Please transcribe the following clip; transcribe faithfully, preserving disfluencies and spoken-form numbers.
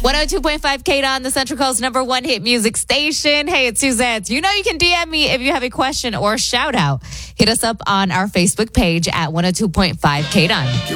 one oh two point five K on the Central Coast number one hit music station. Hey, it's Suzette. You know you can D M me if you have a question or a shout out. Hit us up on our Facebook page at one oh two point five K.